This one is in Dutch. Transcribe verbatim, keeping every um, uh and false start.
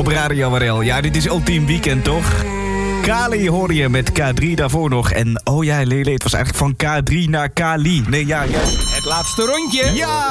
Op Radio Warel. Ja, dit is Ultiem Weekend, toch? Kali hoorde je met K drie daarvoor nog. En oh ja, Lele, het was eigenlijk van K drie naar Kali. Nee, ja, ja. Het laatste rondje. Ja!